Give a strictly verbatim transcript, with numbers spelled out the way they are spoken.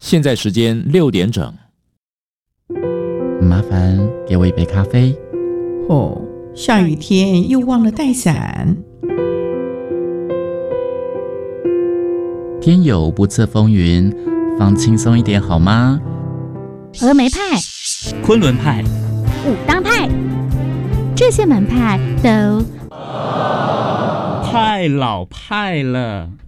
现在时间六点整。 麻烦给我一杯咖啡。 哦，下雨天又忘了带伞。 天有不测风云，放轻松一点好吗？ 峨眉派、 昆仑派、 武当派，这些门派都太老派了。